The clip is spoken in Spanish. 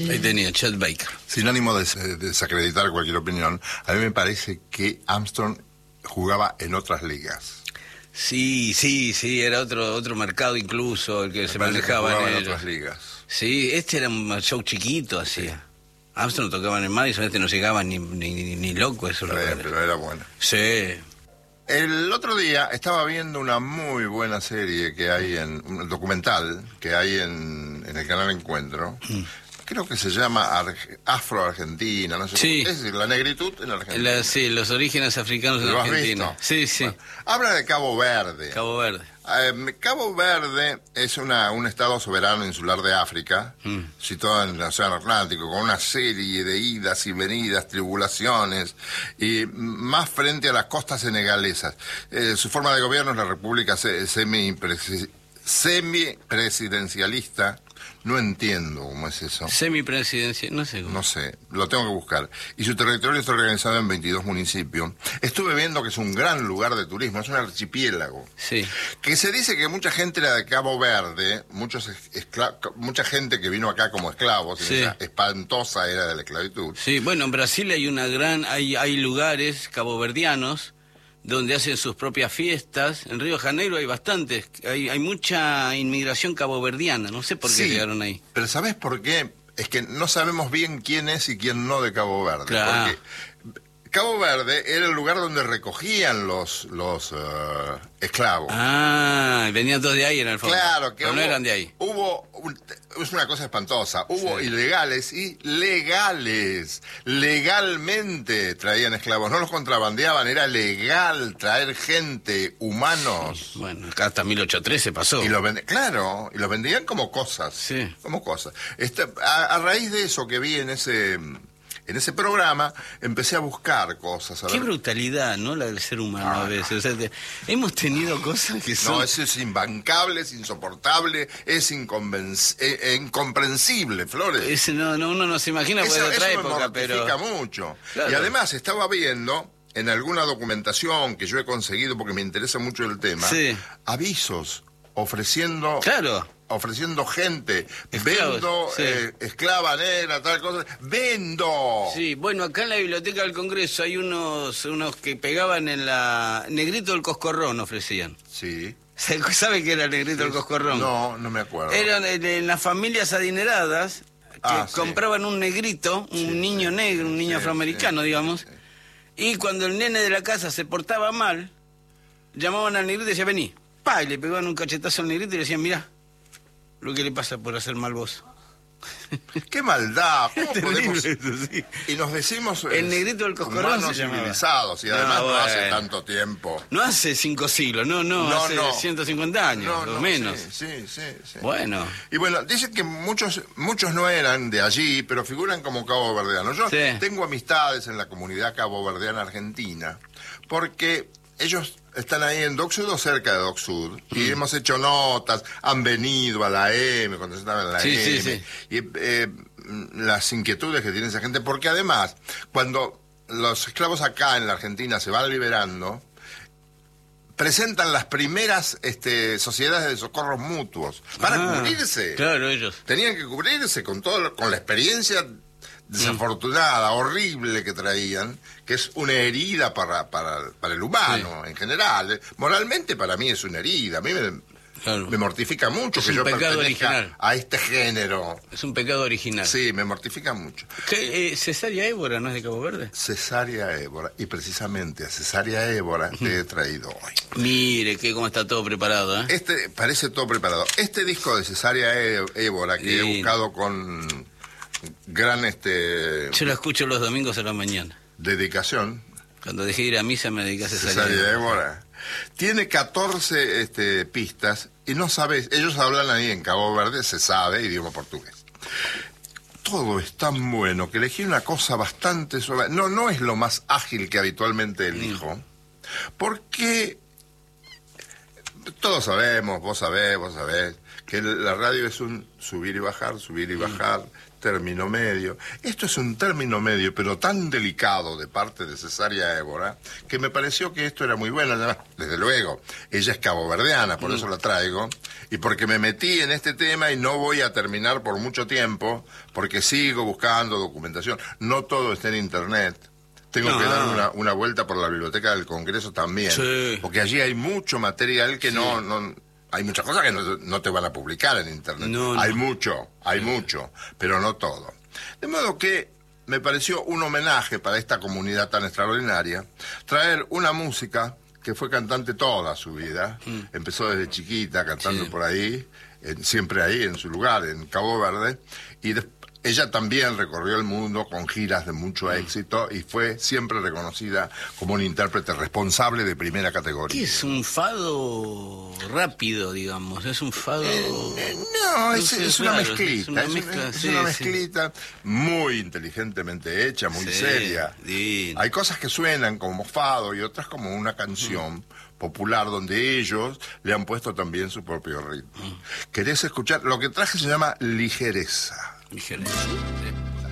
Ahí tenía, Chet Baker. Sin ánimo de desacreditar cualquier opinión, a mí me parece que Armstrong jugaba en otras ligas. Sí, era otro mercado incluso el que se manejaba en otras ligas. Sí, este era un show chiquito, hacía. Sí. Armstrong tocaba en el Madison, este no llegaba ni loco, eso. Sí, pero era bueno. Sí. El otro día estaba viendo una muy buena serie que hay un documental que hay en el canal Encuentro. Creo que se llama Afro-Argentina, no sé. Sí. Es decir, la negritud en Argentina. Sí, los orígenes africanos en Argentina. Sí. Bueno, habla de Cabo Verde. Cabo Verde. Cabo Verde es un estado soberano insular de África, situado en el Océano Atlántico, con una serie de idas y venidas, tribulaciones, y más frente a las costas senegalesas. Su forma de gobierno es la república semipresidencialista. No entiendo cómo es eso. Semipresidencia, no sé cómo. No sé, lo tengo que buscar. Y su territorio está organizado en 22 municipios. Estuve viendo que es un gran lugar de turismo, es un archipiélago. Sí. Que se dice que mucha gente era de Cabo Verde, mucha gente que vino acá como esclavos, sí. En esa espantosa era de la esclavitud. Sí, bueno, en Brasil hay lugares caboverdianos donde hacen sus propias fiestas. En Río de Janeiro hay bastantes, hay mucha inmigración caboverdiana, no sé por qué llegaron ahí. Pero ¿sabés por qué? Es que no sabemos bien quién es y quién no de Cabo Verde. Claro. Porque Cabo Verde era el lugar donde recogían los esclavos. Ah, venían todos de ahí en el fondo. Claro, que no eran de ahí. Es una cosa espantosa. Hubo ilegales y legales. Legalmente traían esclavos. No los contrabandeaban, era legal traer gente, humanos. Sí. Bueno, acá hasta 1813 pasó. Y los vendían como cosas. Sí. Como cosas. A raíz de eso que vi en ese programa, empecé a buscar cosas. Qué brutalidad, ¿no? La del ser humano a veces. O sea, hemos tenido cosas que son... No, eso es imbancable, es insoportable, es incomprensible, Flores. Uno no se imagina por otra época, pero... Eso me mortifica mucho. Claro. Y además estaba viendo, en alguna documentación que yo he conseguido, porque me interesa mucho el tema, avisos ofreciendo... Claro. Ofreciendo gente, esclavos, vendo, esclava negra, tal cosa, vendo. Sí, bueno, acá en la Biblioteca del Congreso hay unos que pegaban en la... Negrito del Coscorrón ofrecían. Sí. ¿Sabe qué era el Negrito del Coscorrón? No me acuerdo. Eran en las familias adineradas que compraban un negrito, un niño negro, un niño afroamericano, digamos, y cuando el nene de la casa se portaba mal, llamaban al negrito y decían, vení, y le pegaban un cachetazo al negrito y le decían, mirá lo que le pasa por hacer mal vos. ¡Qué maldad! ¿Cómo podemos...? Eso, sí. Y nos decimos... El Negrito del Coscorrón se civilizados, y además no hace tanto tiempo. No hace 5 siglos, no, hace 150 años, o menos. Sí. Bueno. Y bueno, dicen que muchos no eran de allí, pero figuran como caboverdianos. Yo tengo amistades en la comunidad caboverdiana argentina, porque ellos están ahí en Dock Sud o cerca de Dock Sud, y hemos hecho notas, han venido a la M cuando estaban en la M, y las inquietudes que tiene esa gente, porque además, cuando los esclavos acá en la Argentina se van liberando, presentan las primeras sociedades de socorros mutuos para cubrirse. Claro, ellos. Tenían que cubrirse con la experiencia desafortunada, horrible que traían, que es una herida para el humano en general. Moralmente para mí es una herida. A mí me mortifica mucho que yo pertenezca a este género. Es un pecado original. Sí, me mortifica mucho. Cesárea Évora, ¿no es de Cabo Verde? Cesárea Évora. Y precisamente a Cesárea Évora te he traído hoy. Mire, cómo está todo preparado, ¿eh? Parece todo preparado. Este disco de Cesárea Évora que he buscado con... gran Yo lo escucho los domingos a la mañana. Dedicación. Cuando dejé de ir a misa me dediqué a Cesárea Évora. Tiene 14 pistas y no sabes, ellos hablan ahí en Cabo Verde, se sabe, idioma portugués. Todo es tan bueno que elegí una cosa bastante suave. No es lo más ágil que habitualmente elijo, porque todos sabemos, vos sabés, que la radio es un subir y bajar, término medio. Esto es un término medio, pero tan delicado de parte de Cesárea Évora, que me pareció que esto era muy bueno. Además, desde luego, ella es caboverdiana, por eso la traigo, y porque me metí en este tema y no voy a terminar por mucho tiempo, porque sigo buscando documentación. No todo está en Internet. Tengo que dar una vuelta por la Biblioteca del Congreso también, porque allí hay mucho material que no hay muchas cosas que no te van a publicar en Internet. Hay mucho, pero no todo. De modo que me pareció un homenaje para esta comunidad tan extraordinaria traer una música que fue cantante toda su vida. Empezó desde chiquita cantando por ahí, siempre ahí en su lugar, en Cabo Verde, y ella también recorrió el mundo con giras de mucho éxito y fue siempre reconocida como una intérprete responsable de primera categoría. ¿Qué es un fado rápido, digamos? ¿Es un fado...? No, es una mezclita. Es una mezclita muy inteligentemente hecha, muy seria. Hay cosas que suenan como fado y otras como una canción popular donde ellos le han puesto también su propio ritmo. ¿Querés escuchar? Lo que traje se llama Ligereza. Ligereza.